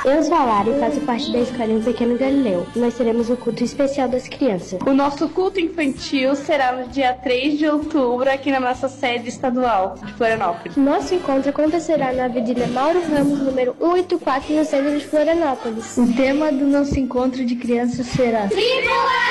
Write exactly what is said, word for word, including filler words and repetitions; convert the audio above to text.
Eu sou a Lara e faço parte da Escolinha Pequeno Galileu. Nós teremos o culto especial das crianças. O nosso culto infantil será no dia três de outubro, aqui na nossa sede estadual de Florianópolis. Nosso encontro acontecerá na Avenida Mauro Ramos, número cento e oitenta e quatro, no centro de Florianópolis. O tema do nosso encontro de crianças será... Tribulação!